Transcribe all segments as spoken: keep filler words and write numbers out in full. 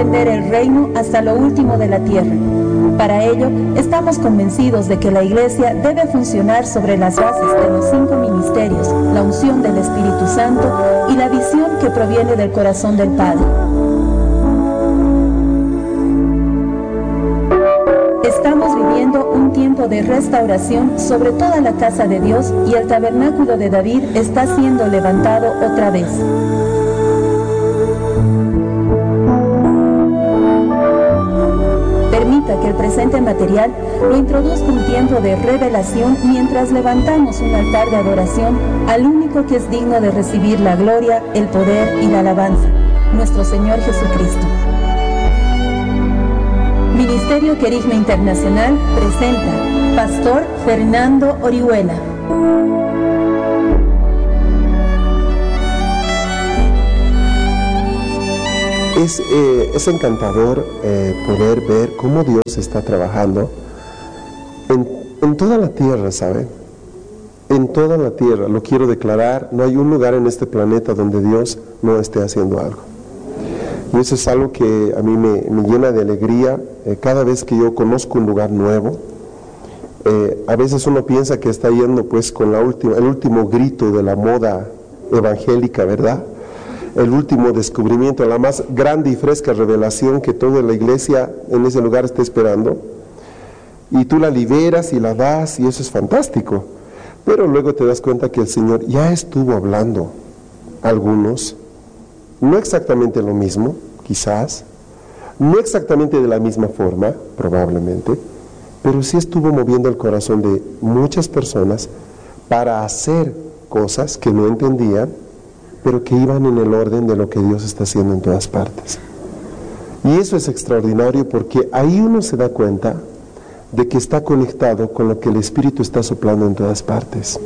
extender el reino hasta lo último de la tierra. Para ello, estamos convencidos de que la Iglesia debe funcionar sobre las bases de los cinco ministerios, la unción del Espíritu Santo y la visión que proviene del corazón del Padre. Estamos viviendo un tiempo de restauración sobre toda la casa de Dios y el tabernáculo de David está siendo levantado otra vez. Permita que el presente material lo introduzca un tiempo de revelación mientras levantamos un altar de adoración al único que es digno de recibir la gloria, el poder y la alabanza, nuestro Señor Jesucristo. Ministerio Querigma Internacional presenta Pastor Fernando Orihuela. Es, eh, es encantador eh, poder ver cómo Dios está trabajando en, en toda la tierra, ¿saben? En toda la tierra, lo quiero declarar, no hay un lugar en este planeta donde Dios no esté haciendo algo. Y eso es algo que a mí me, me llena de alegría eh, cada vez que yo conozco un lugar nuevo. Eh, a veces uno piensa que está yendo pues con la última, el último grito de la moda evangélica, ¿verdad? El último descubrimiento, la más grande y fresca revelación que toda la iglesia en ese lugar está esperando. Y tú la liberas y la das y eso es fantástico. Pero luego te das cuenta que el Señor ya estuvo hablando a algunos. No exactamente lo mismo, quizás, no exactamente de la misma forma, probablemente, pero sí estuvo moviendo el corazón de muchas personas para hacer cosas que no entendían, pero que iban en el orden de lo que Dios está haciendo en todas partes. Y eso es extraordinario porque ahí uno se da cuenta de que está conectado con lo que el Espíritu está soplando en todas partes.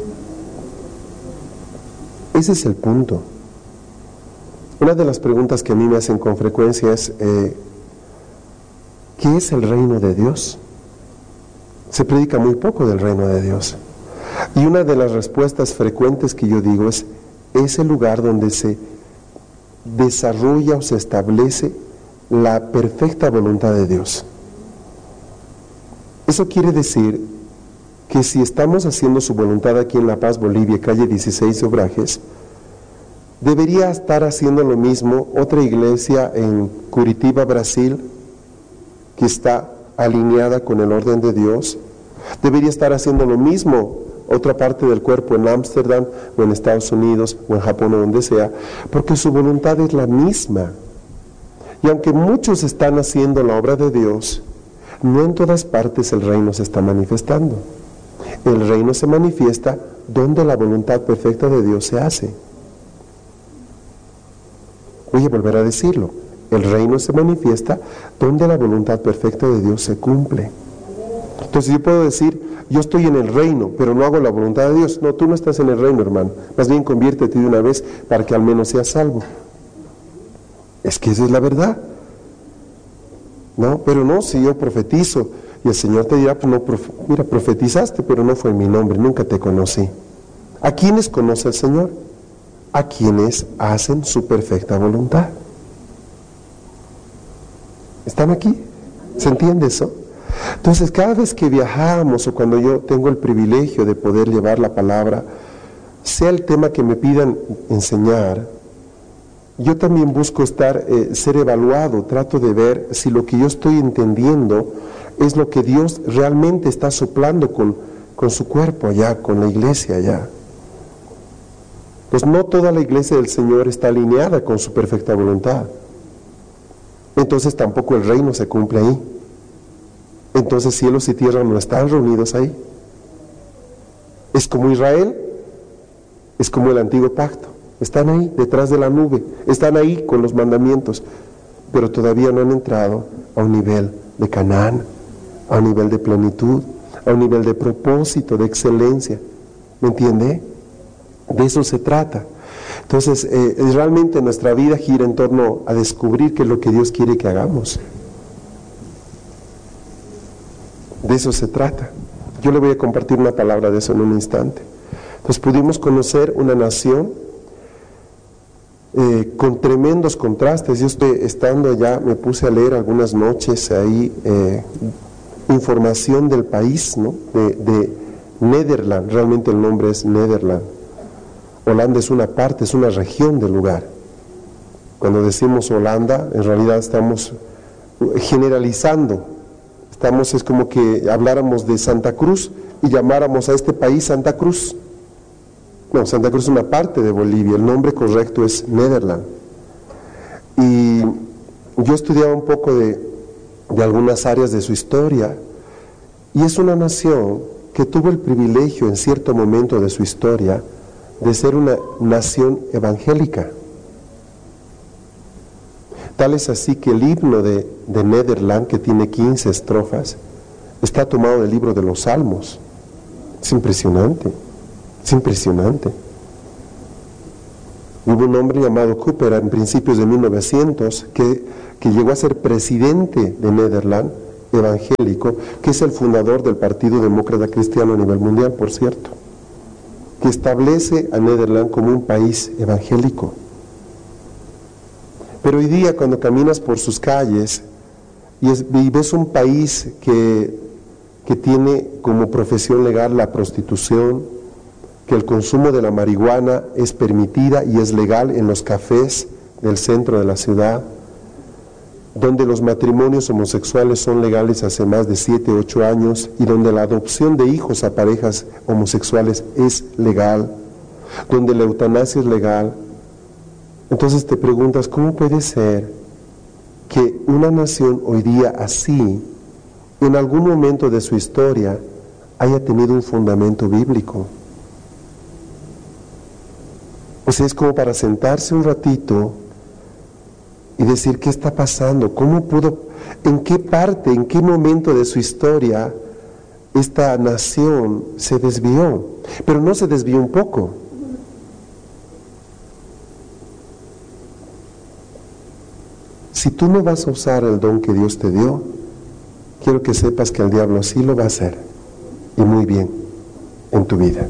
Ese es el punto. Una de las preguntas que a mí me hacen con frecuencia es, eh, ¿qué es el reino de Dios? Se predica muy poco del reino de Dios. Y una de las respuestas frecuentes que yo digo es, es el lugar donde se desarrolla o se establece la perfecta voluntad de Dios. Eso quiere decir que si estamos haciendo su voluntad aquí en La Paz, Bolivia, calle dieciséis de Obrajes, debería estar haciendo lo mismo otra iglesia en Curitiba, Brasil, que está alineada con el orden de Dios. Debería estar haciendo lo mismo otra parte del cuerpo en Ámsterdam o en Estados Unidos o en Japón o donde sea, porque su voluntad es la misma. Y aunque muchos están haciendo la obra de Dios, no en todas partes el reino se está manifestando. El reino se manifiesta donde la voluntad perfecta de Dios se hace. Voy a volver a decirlo. El reino se manifiesta donde la voluntad perfecta de Dios se cumple. Entonces yo puedo decir, yo estoy en el reino, pero no hago la voluntad de Dios. No, tú no estás en el reino, hermano. Más bien conviértete de una vez para que al menos seas salvo. Es que esa es la verdad. No, pero no, si yo profetizo y el Señor te dirá, pues no, profe- mira, profetizaste, pero no fue en mi nombre, nunca te conocí. ¿A quiénes conoce el Señor? A quienes hacen su perfecta voluntad. ¿Están aquí? ¿Se entiende eso? Entonces, cada vez que viajamos o cuando yo tengo el privilegio de poder llevar la palabra, sea el tema que me pidan enseñar, yo también busco estar, eh, ser evaluado, trato de ver si lo que yo estoy entendiendo es lo que Dios realmente está soplando con, con su cuerpo allá, con la iglesia allá. Pues no toda la iglesia del Señor está alineada con su perfecta voluntad. Entonces tampoco el reino se cumple ahí. Entonces cielos y tierra no están reunidos ahí. Es como Israel, es como el antiguo pacto. Están ahí, detrás de la nube, están ahí con los mandamientos, pero todavía no han entrado a un nivel de Canaán, a un nivel de plenitud, a un nivel de propósito, de excelencia. ¿Me entiende? De eso se trata. Entonces, eh, realmente nuestra vida gira en torno a descubrir qué es lo que Dios quiere que hagamos. De eso se trata. Yo le voy a compartir una palabra de eso en un instante. Entonces, pudimos conocer una nación eh, con tremendos contrastes. Yo estoy estando allá, me puse a leer algunas noches ahí eh, información del país, ¿no? de, de Nederland, realmente el nombre es Nederland. Holanda es una parte, es una región del lugar. Cuando decimos Holanda, en realidad estamos generalizando. Estamos, es como que habláramos de Santa Cruz y llamáramos a este país Santa Cruz. No, Santa Cruz es una parte de Bolivia, el nombre correcto es Nederland. Y yo estudiaba un poco de, de algunas áreas de su historia, y es una nación que tuvo el privilegio en cierto momento de su historia de ser una nación evangélica. Tal es así que el himno de, de Nederland, que tiene quince estrofas, está tomado del libro de los Salmos. Es impresionante, es impresionante. Hubo un hombre llamado Cooper en principios de mil novecientos que, que llegó a ser presidente de Nederland, evangélico, que es el fundador del Partido Demócrata Cristiano a nivel mundial, por cierto, que establece a Nederland como un país evangélico. Pero hoy día cuando caminas por sus calles y, es, y ves un país que, que tiene como profesión legal la prostitución, que el consumo de la marihuana es permitida y es legal en los cafés del centro de la ciudad, donde los matrimonios homosexuales son legales hace más de siete, ocho años y donde la adopción de hijos a parejas homosexuales es legal, donde la eutanasia es legal. Entonces te preguntas, ¿cómo puede ser que una nación hoy día así, en algún momento de su historia, haya tenido un fundamento bíblico? O sea, es como para sentarse un ratito y decir, ¿qué está pasando? ¿Cómo pudo, en qué parte, en qué momento de su historia esta nación se desvió? Pero no se desvió un poco. Si tú no vas a usar el don que Dios te dio, quiero que sepas que el diablo sí lo va a hacer, y muy bien, en tu vida.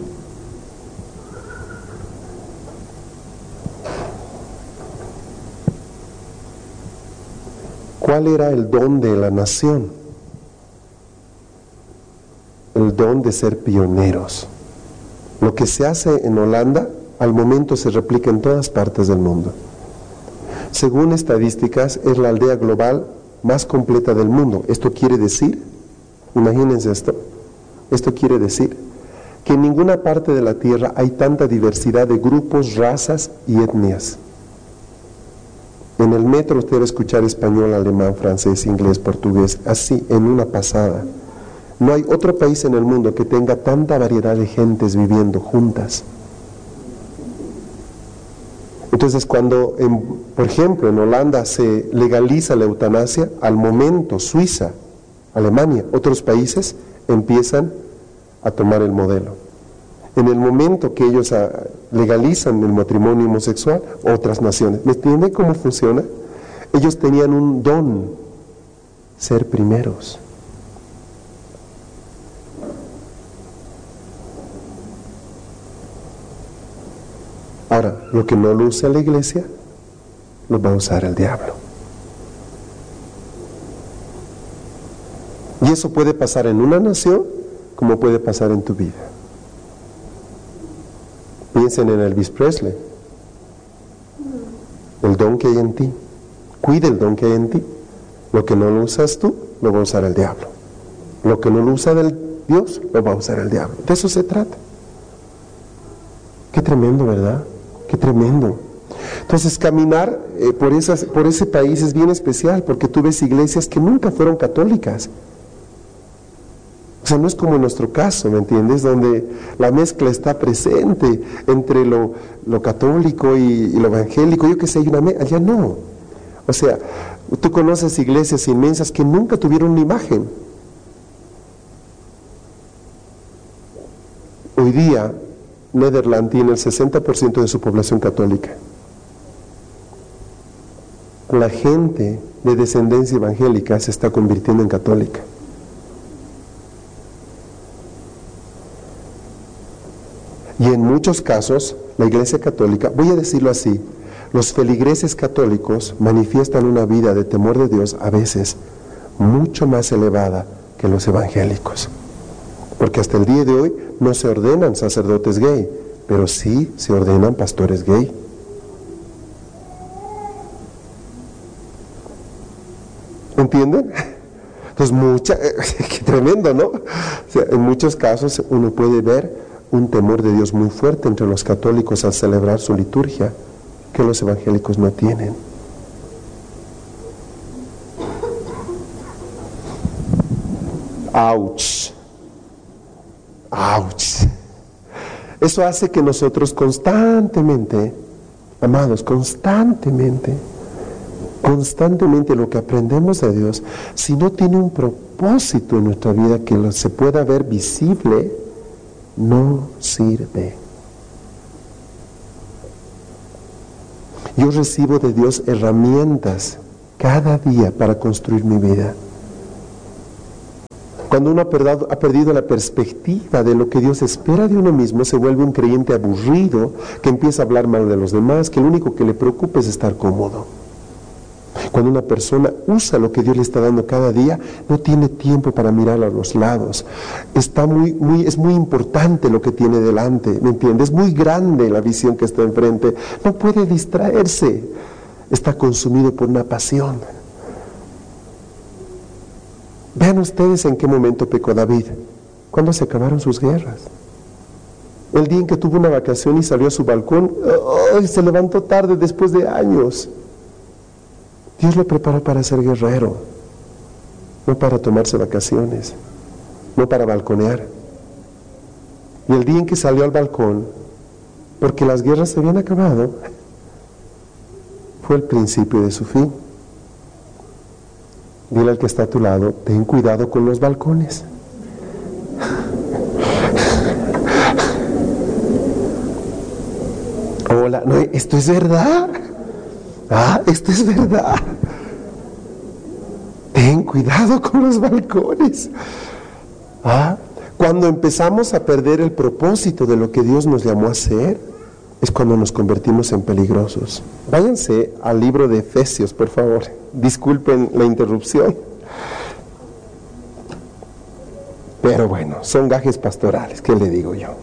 ¿Cuál era el don de la nación? El don de ser pioneros. Lo que se hace en Holanda, al momento se replica en todas partes del mundo. Según estadísticas, es la aldea global más completa del mundo. Esto quiere decir, imagínense esto, esto quiere decir que en ninguna parte de la tierra hay tanta diversidad de grupos, razas y etnias. En el metro usted va a escuchar español, alemán, francés, inglés, portugués, así en una pasada. No hay otro país en el mundo que tenga tanta variedad de gentes viviendo juntas. Entonces cuando, en, por ejemplo, en Holanda se legaliza la eutanasia, al momento Suiza, Alemania, otros países empiezan a tomar el modelo. En el momento que ellos a, legalizan el matrimonio homosexual, otras naciones. ¿Me entiende cómo funciona? Ellos tenían un don, ser primeros. Ahora, lo que no lo usa la iglesia, lo va a usar el diablo. Y eso puede pasar en una nación, como puede pasar en tu vida. Piensen en Elvis Presley. El don que hay en ti. Cuida el don que hay en ti. Lo que no lo usas tú, lo va a usar el diablo. Lo que no lo usa del Dios, lo va a usar el diablo. De eso se trata. Qué tremendo, ¿verdad? Qué tremendo. Entonces caminar eh, por, esas, por ese país es bien especial, porque tú ves iglesias que nunca fueron católicas. O sea, no es como en nuestro caso, ¿me entiendes? Donde la mezcla está presente entre lo, lo católico y, y lo evangélico. Yo qué sé, hay una mezcla. Allá no. O sea, tú conoces iglesias inmensas que nunca tuvieron una imagen. Hoy día, Nederland tiene el sesenta por ciento de su población católica. La gente de descendencia evangélica se está convirtiendo en católica. Y en muchos casos, la Iglesia Católica, voy a decirlo así, Los feligreses católicos manifiestan una vida de temor de Dios a veces mucho más elevada que los evangélicos. Porque hasta el día de hoy no se ordenan sacerdotes gay, pero sí se ordenan pastores gay. ¿Entienden? Entonces, mucha, qué tremendo, ¿no? O sea, en muchos casos uno puede ver un temor de Dios muy fuerte entre los católicos al celebrar su liturgia, que los evangélicos no tienen. ¡Auch! ¡Auch! Eso hace que nosotros constantemente, amados, constantemente, constantemente lo que aprendemos de Dios, si no tiene un propósito en nuestra vida que lo, se pueda ver visible, no sirve. Yo recibo de Dios herramientas cada día para construir mi vida. Cuando uno ha perdido, ha perdido la perspectiva de lo que Dios espera de uno mismo, se vuelve un creyente aburrido, que empieza a hablar mal de los demás, que lo único que le preocupa es estar cómodo. Cuando una persona usa lo que Dios le está dando cada día, no tiene tiempo para mirar a los lados. Está muy, muy, es muy importante lo que tiene delante, ¿me entiendes? Es muy grande la visión que está enfrente. No puede distraerse. Está consumido por una pasión. Vean ustedes en qué momento pecó David. Cuando se acabaron sus guerras. El día en que tuvo una vacación y salió a su balcón, ¡oh!, se levantó tarde después de años. Dios lo preparó para ser guerrero, no para tomarse vacaciones, no para balconear. Y el día en que salió al balcón, porque las guerras se habían acabado, fue el principio de su fin. Dile al que está a tu lado, ten cuidado con los balcones. Hola, no, esto es verdad. Ah, esto es verdad. Ten cuidado con los balcones. Ah, cuando empezamos a perder el propósito de lo que Dios nos llamó a hacer, es cuando nos convertimos en peligrosos. Váyanse al libro de Efesios, por favor. Disculpen la interrupción. Pero bueno, son gajes pastorales, ¿qué le digo yo?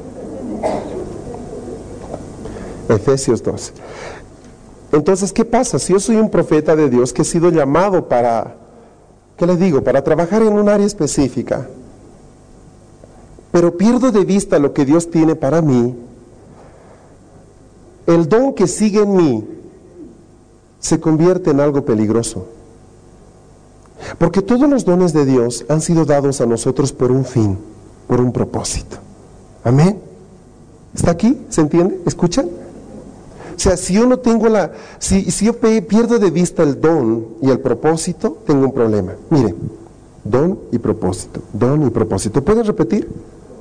Efesios dos. Entonces, ¿qué pasa? Si yo soy un profeta de Dios que he sido llamado para, ¿qué les digo? Para trabajar en un área específica, pero pierdo de vista lo que Dios tiene para mí, el don que sigue en mí se convierte en algo peligroso. Porque todos los dones de Dios han sido dados a nosotros por un fin, por un propósito. ¿Amén? ¿Está aquí? ¿Se entiende? ¿Escuchan? O sea, si yo no tengo la, si, si yo pierdo de vista el don y el propósito, tengo un problema. Miren, don y propósito, don y propósito. ¿Pueden repetir?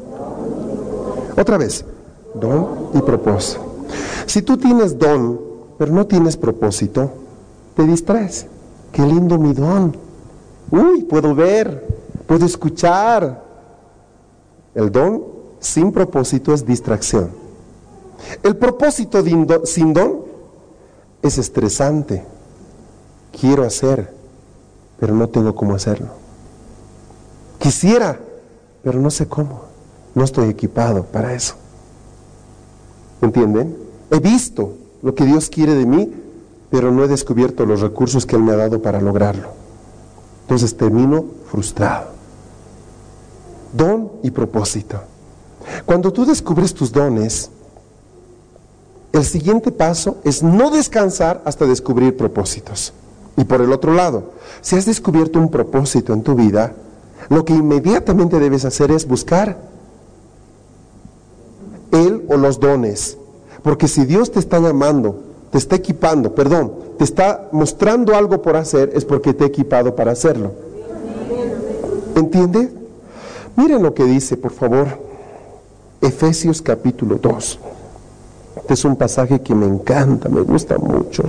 Otra vez, don y propósito. Si tú tienes don, pero no tienes propósito, te distraes. Qué lindo mi don. Uy, puedo ver, puedo escuchar. El don sin propósito es distracción. El propósito sin don es estresante. Quiero hacer, pero no tengo cómo hacerlo. Quisiera, pero no sé cómo. No estoy equipado para eso. ¿Entienden? He visto lo que Dios quiere de mí, pero no he descubierto los recursos que Él me ha dado para lograrlo. Entonces termino frustrado. Don y propósito. Cuando tú descubres tus dones, el siguiente paso es no descansar hasta descubrir propósitos. Y por el otro lado, si has descubierto un propósito en tu vida, lo que inmediatamente debes hacer es buscar Él o los dones. Porque si Dios te está llamando, te está equipando, perdón, te está mostrando algo por hacer, es porque te ha equipado para hacerlo. ¿Entiende? Miren lo que dice, por favor, Efesios capítulo dos. Este es un pasaje que me encanta, me gusta mucho.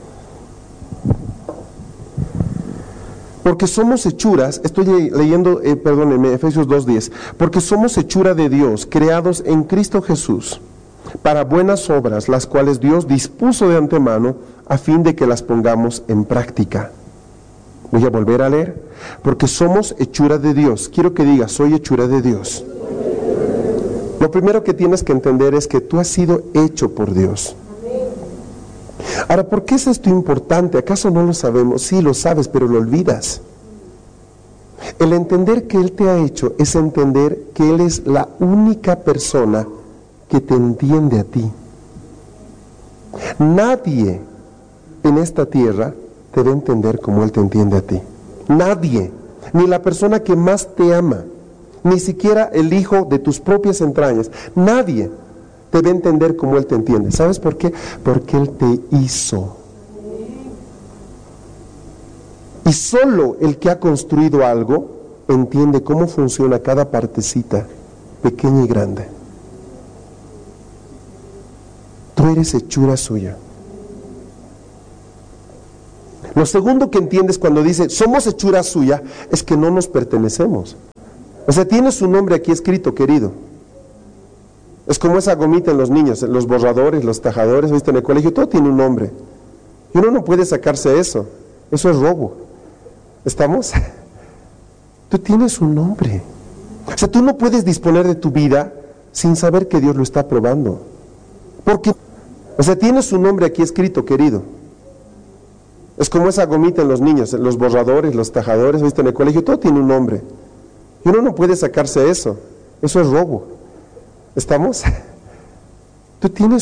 Porque somos hechuras, estoy leyendo, eh, perdónenme, Efesios dos diez, porque somos hechura de Dios, creados en Cristo Jesús, para buenas obras, las cuales Dios dispuso de antemano a fin de que las pongamos en práctica. Voy a volver a leer, porque somos hechura de Dios. Quiero que digas, soy hechura de Dios. Lo primero que tienes que entender es que tú has sido hecho por Dios. Ahora, ¿por qué es esto importante? ¿Acaso no lo sabemos? Sí, lo sabes, pero lo olvidas. El entender que Él te ha hecho es entender que Él es la única persona que te entiende a ti. Nadie en esta tierra te va a entender como Él te entiende a ti. Nadie, ni la persona que más te ama, ni siquiera el hijo de tus propias entrañas, nadie te va a entender como Él te entiende. ¿Sabes por qué? Porque Él te hizo. Y solo el que ha construido algo entiende cómo funciona cada partecita, pequeña y grande. Tú eres hechura suya. Lo segundo que entiendes cuando dice somos hechura suya es que no nos pertenecemos. O sea, tienes su nombre aquí escrito, querido. Es como esa gomita en los niños, los borradores, los tajadores, viste, en el colegio, todo tiene un nombre. Y uno no puede sacarse eso. Eso es robo. ¿Estamos? Tú tienes un nombre. O sea, tú no puedes disponer de tu vida sin saber que Dios lo está aprobando. Porque, o sea, tienes su nombre aquí escrito, querido. Es como esa gomita en los niños, los borradores, los tajadores, viste, en el colegio, todo tiene un nombre. Y uno no puede sacarse eso. Eso es robo. ¿Estamos? Tú tienes